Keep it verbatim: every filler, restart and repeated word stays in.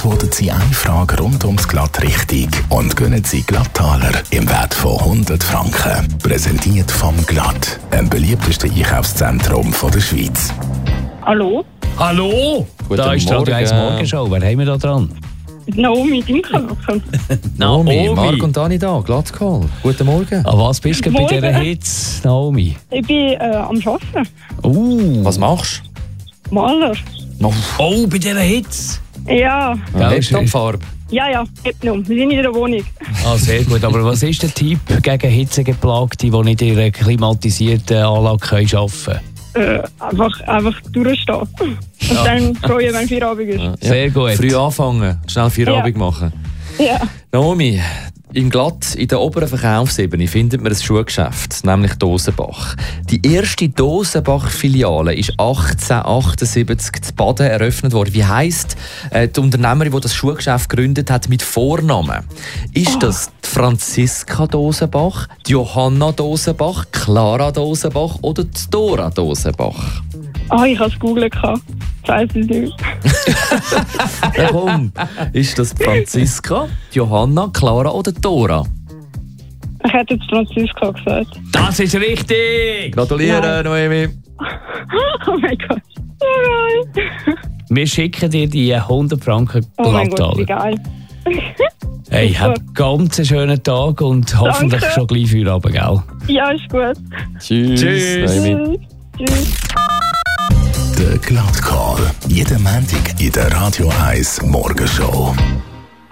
beantwortet Sie eine Frage rund ums Glatt richtig und gewinnen Sie Glattaler im Wert von hundert Franken. Präsentiert vom Glatt, dem beliebtesten Einkaufszentrum der Schweiz. Hallo? Hallo? Guten da ist Radio eins Morgenshow. Wer haben wir da dran? Naomi Dinkelhocken. Naomi, Marc und Dani da, Glattcall. Guten Morgen. An was bist du bei Morgen. dieser Hitze, Naomi? Ich bin äh, am Arbeiten. Uh. Was machst Maler. du? Oh, bei dieser Hitze? Ja, Ja, Laptopfarbe. ja, ja, Hypnum. Wir sind in der Wohnung. Ah, sehr gut. Aber was ist der Tipp gegen Hitzegeplagte, die nicht in einer klimatisierten Anlage arbeiten können? Äh, einfach, einfach durchstehen. Und Ja. dann freuen, wenn Feierabend ist. Ja. Sehr gut. Früh anfangen, schnell Feierabend Ja. machen. Ja. Naomi, im Glatt, in der oberen Verkaufsebene, findet man ein Schuhgeschäft, nämlich Dosenbach. Die erste Dosenbach-Filiale ist achtzehnhundertachtundsiebzig zu Baden eröffnet worden. Wie heisst äh, die Unternehmerin, die das Schuhgeschäft gegründet hat, mit Vornamen? Ist Oh. das die Franziska Dosenbach, die Johanna Dosenbach, Clara Dosenbach oder die Dora Dosenbach? Ah, ich habe es googelt. Ich weiss es nicht. Ja, komm. Ist das die Franziska, die Johanna, Clara oder die Dora? Ich hätte jetzt Franziska gesagt. Das ist richtig! Gratuliere, Nein. Noemi. Oh mein Gott. Oh nein. Wir schicken dir die hundert Franken Oh mein Gott, wie Glattaler. geil. Hey, hab einen ganz schönen Tag und hoffentlich Danke. schon gleich Feierabend, gell? Ja, ist gut. Tschüss. Tschüss. Noemi. Tschüss. Tschüss. Der Glattcall. Jeden Montag in der Radio eins Morgenshow.